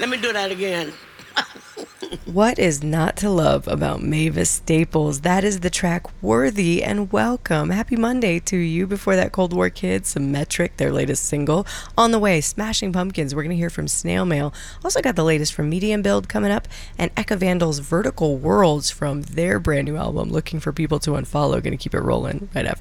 Let me do that again. What is not to love about Mavis Staples? That is the track Worthy, and welcome. Happy Monday to you. Before that, Cold War Kids, Symmetric, their latest single. On the way, Smashing Pumpkins. We're going to hear from Snail Mail. Also got the latest from Medium Build coming up, and Eka Vandal's Vertical Worlds from their brand new album, Looking for People to Unfollow. Going to keep it rolling right after.